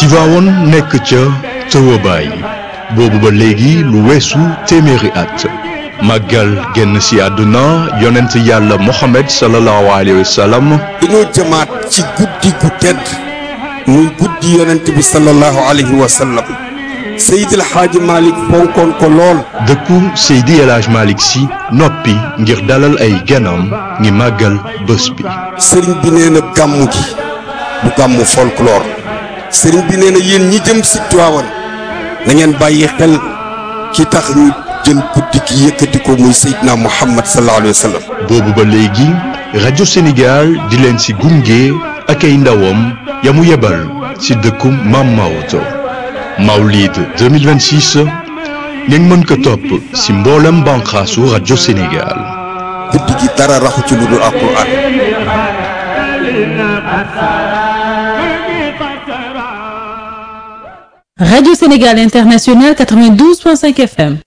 Tivaouane nekk ca tëwabaay boobu ba léegi lu weesu téeméeri at màggal génn si àdduna yonent yàlla Mohamed sallallahu alayhi wa sallam. dañoo jëmaat ci guddi gu tedd muy guddi yonent bi sallallahu alayhi wa sallam Seydi El Hadji Malick fonkoon ko lool. dëkku Seydi El Hadji Malick si noppi ngir dalal ay ganam ngi màggal bés bi. sëriñ bi nee na gàmmu gi bu gàmmu folklore sëriñ bi nee na yéen ñi jëm si Tivaouane na ngeen bàyyi xel ki tax ñu jël guddi gi yëkkati ko muy Seydina Muhammad sallallahu alayhi wa sallam. boobu ba léegi rajo Sénégal di leen si gunge ak ay ndawam ya mu yebal si dëkku Mam Maodo Mawlid 2026 ngeen mën ko topp si mboolem banqaasu rajo Sénégal. guddi gi dara raxu ci lu dul Alxuraan. Radio Sénégal International 92.5 FM.